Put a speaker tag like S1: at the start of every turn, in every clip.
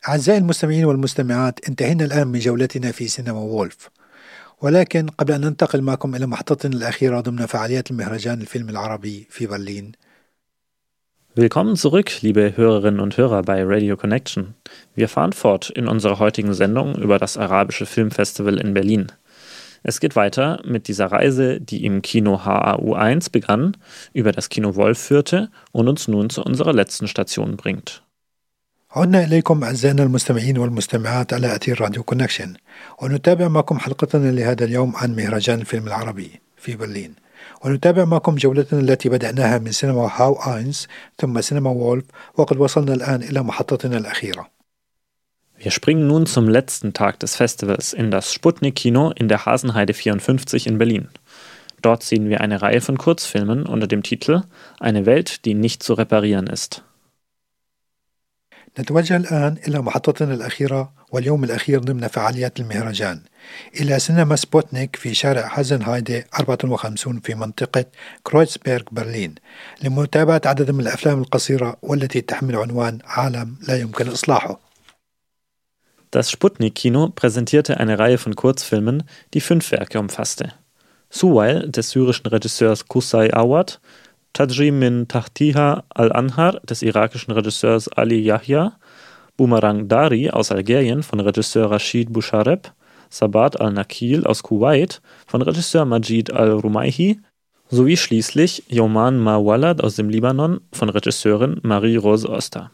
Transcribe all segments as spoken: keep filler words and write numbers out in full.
S1: أعزائي المستمعين والمستمعات، انتهينا الآن من جولتنا في سينما وولف، ولكن قبل أن ننتقل معكم إلى محطتنا الأخيرة ضمن فعاليات المهرجان الفيلم العربي في برلين.
S2: Willkommen zurück, liebe Hörerinnen und Hörer bei Radio Connection. Wir fahren fort in unserer heutigen Sendung über das Arabische Filmfestival in Berlin. Es geht weiter mit dieser Reise, die im Kino H A U eins begann, über das Kino Wolf führte und uns nun zu unserer letzten Station bringt.
S1: عدنا إليكم أعزائنا المستمعين والمستمعات على أثير راديو كونكشن، ونتابع معكم حلقتنا لهذا اليوم عن مهرجان الفيلم العربي في برلين، ونتابع معكم جولتنا التي بدأناها من سينما هاو آينز ثم سينما وولف، وقد وصلنا الآن إلى محطتنا الأخيرة.
S2: Wir springen nun zum letzten Tag des Festivals in das Sputnik-Kino in der Hasenheide vierundfünfzig in Berlin. Dort sehen wir eine Reihe von Kurzfilmen unter dem Titel Eine Welt, die nicht zu reparieren ist.
S1: نتوجه الآن إلى محطتنا الأخيرة واليوم الأخير ضمن فعاليات المهرجان، إلى سينما سبوتنيك في شارع هازنهايدي أربعة وخمسين في منطقة كرويتسبيرغ برلين، لمتابعة عدد من الأفلام القصيرة والتي تحمل عنوان عالم لا يمكن إصلاحه.
S2: Das Sputnik-Kino präsentierte eine Reihe von Kurzfilmen, die fünf Werke umfasste. Suwail des syrischen Regisseurs Qusay Awad, Tajri min Tahtiha al-Anhar des irakischen Regisseurs Ali Yahya, Boomerang Dari aus Algerien von Regisseur Rashid Bouchareb, Sabat al-Nakil aus Kuwait von Regisseur Majid al-Rumaihi sowie schließlich Yoman Ma Walad aus dem Libanon von Regisseurin Marie-Rose Oster.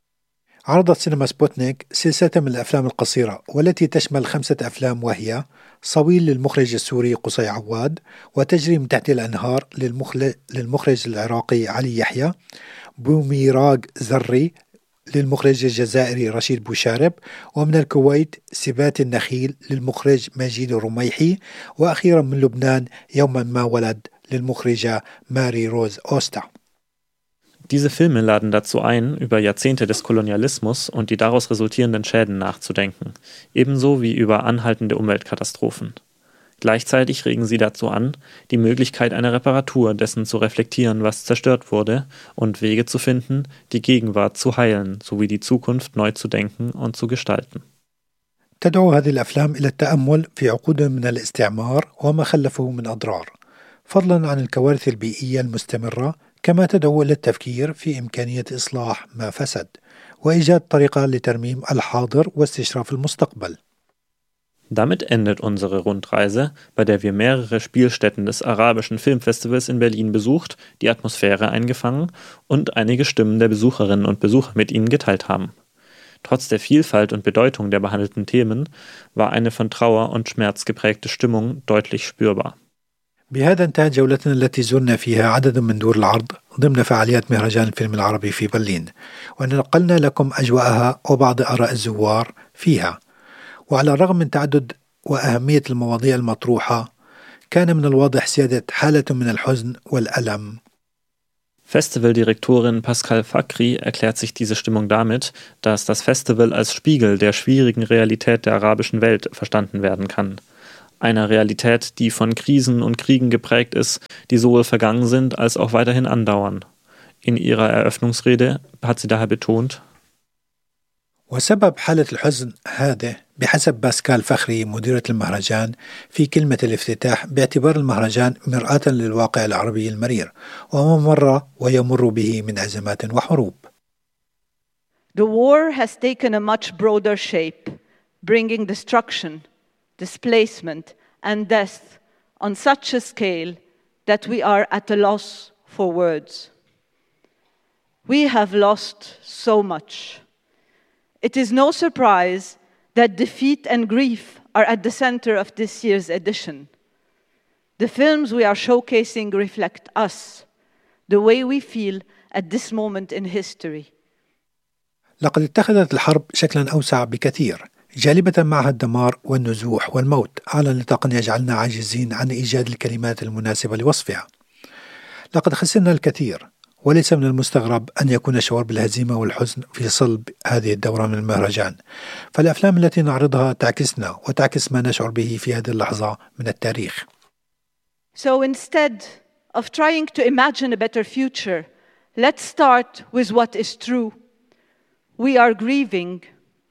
S1: عرضت سينما سبوتنيك سلسلة من الأفلام القصيرة والتي تشمل خمسة أفلام، وهي صويل للمخرج السوري قصي عواد، وتجري من تحت الأنهار للمخرج العراقي علي يحيى، بوميراغ زري للمخرج الجزائري رشيد بوشارب، ومن الكويت سبات النخيل للمخرج مجيد الرميحي، وأخيرا من لبنان يوما ما ولد للمخرجة ماري روز أوستا.
S2: Diese Filme laden dazu ein, über Jahrzehnte des Kolonialismus und die daraus resultierenden Schäden nachzudenken, ebenso wie über anhaltende Umweltkatastrophen. Gleichzeitig regen sie dazu an, die Möglichkeit einer Reparatur dessen zu reflektieren, was zerstört wurde, und Wege zu finden, die Gegenwart zu heilen, sowie die Zukunft neu zu denken und zu gestalten.
S1: تدعو هذه الأفلام إلى التأمل في عقود من الاستعمار وما خلفه من أضرار، فضلا عن الكوارث البيئية المستمرة، كما تدعو إلى التفكير في إمكانية إصلاح ما فسد وإيجاد طريقة لترميم الحاضر واستشراف المستقبل.
S2: Damit endet unsere Rundreise, bei der wir mehrere Spielstätten des Arabischen Filmfestivals in Berlin besucht, die Atmosphäre eingefangen und einige Stimmen der Besucherinnen und Besucher mit ihnen geteilt haben. Trotz der Vielfalt und Bedeutung der behandelten Themen war eine von Trauer und Schmerz geprägte Stimmung deutlich spürbar.
S1: بهذا انتهت جولتنا التي زرنا فيها عدد من دور العرض ضمن فعاليات مهرجان الفيلم العربي في برلين، ونقلنا لكم أجواءها وبعض آراء الزوار فيها. وعلى الرغم من تعدد وأهمية المواضيع المطروحة، كان من الواضح سيادة حالة من الحزن والألم.
S2: Festivaldirektorin Pascal Fakri erklärt sich diese Stimmung damit, dass das Festival als Spiegel der schwierigen Realität der arabischen Welt verstanden werden kann. Einer Realität, die von Krisen und Kriegen geprägt ist, die sowohl vergangen sind als auch weiterhin andauern. In ihrer Eröffnungsrede hat sie daher betont:
S1: وسبب حالة الحزن هذا بحسب باسكال فخري مديرة المهرجان في كلمة الافتتاح باعتبار المهرجان مرآة للواقع العربي المرير وما مر ويمر به من أزمات وحروب.
S3: The war has taken a much broader shape, bringing destruction, displacement and death on such a scale that we are at a loss for words. We have lost so much. It is no surprise that defeat and grief are at the center of this year's edition. The films we are showcasing reflect us, the way we feel at this moment in history.
S1: لقد اتخذت الحرب شكلا أوسع بكثير، جالبة معها الدمار والنزوح والموت على نطاق يجعلنا عاجزين عن إيجاد الكلمات المناسبة لوصفها. لقد خسرنا الكثير، وليس من المستغرب أن يكون الشعور بالهزيمة والحزن في صلب هذه الدورة من المهرجان، فالأفلام التي نعرضها تعكسنا وتعكس ما نشعر به في هذه اللحظة من التاريخ.
S3: So instead of trying to imagine a better future, let's start with what is true. We are grieving.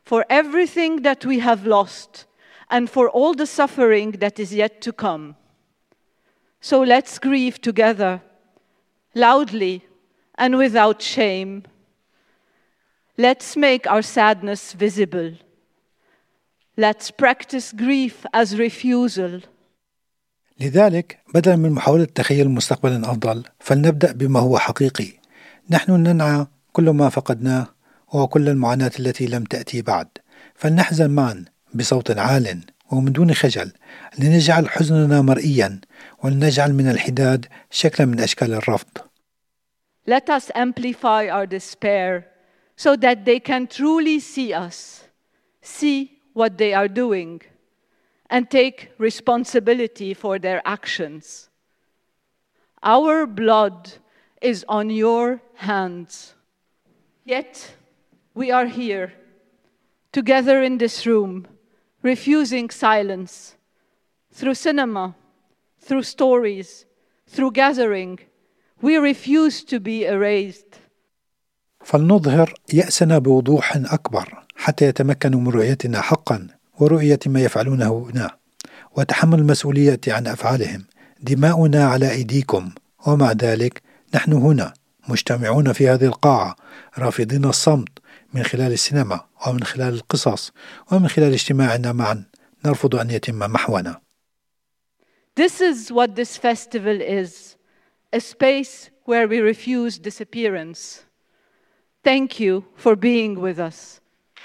S3: for everything that we have lost, and for all the suffering that is yet to come. So let's grieve together, loudly and without shame. Let's make our sadness visible. Let's practice grief as refusal.
S1: لذلك بدلا من محاولة تخيل مستقبلا أفضل فلنبدأ بما هو حقيقي. نحن ننعى كل ما فقدناه وكل المعاناة التي لم تأتي بعد، فلنحزن معا بصوت عال ومن دون خجل، لنجعل حزننا مرئيا ولنجعل من الحداد شكلا من أشكال الرفض.
S3: Let us amplify our despair so that they can truly see us, see what they are doing, and take responsibility for their actions. Our blood is on your hands. Yet we are here, together in this room, refusing silence. Through cinema, through stories, through gathering, we refuse to be erased.
S1: فلنظهر يأسنا بوضوح أكبر حتى يتمكنوا من رؤيتنا حقا ورؤية ما يفعلونه هنا وتحمل المسؤولية عن أفعالهم. دماؤنا على أيديكم، ومع ذلك نحن هنا مجتمعون في هذه القاعة رافضين الصمت من خلال السينما ومن خلال القصص ومن خلال اجتماعنا معا نرفض أن يتم محونا.
S3: This is what this festival is, a space where we refuse disappearance. Thank you for being with us.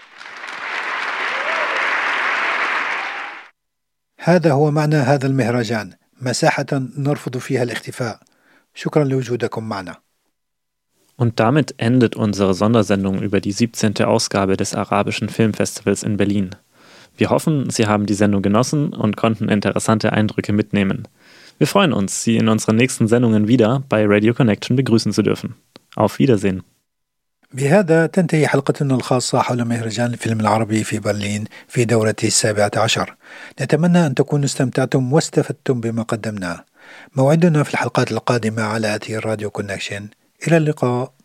S1: هذا هو معنى هذا المهرجان، مساحة نرفض فيها الاختفاء. شكرا لوجودكم معنا.
S2: Und damit endet unsere Sondersendung über die siebzehnte Ausgabe des Arabischen Filmfestivals in Berlin. Wir hoffen, Sie haben die Sendung genossen und konnten interessante Eindrücke mitnehmen. Wir freuen uns, Sie in unseren nächsten Sendungen wieder bei Radio Connection begrüßen zu dürfen. Auf Wiedersehen.
S1: بهذا تنتهي حلقتنا الخاصة حول مهرجان الفيلم العربي في برلين في دورته السابعة عشر. نتمنى أن تكونوا استمتعتم واستفدتم بما قدمناه. موعدنا في الحلقات القادمة على أثير راديو كونكشن. إلى اللقاء.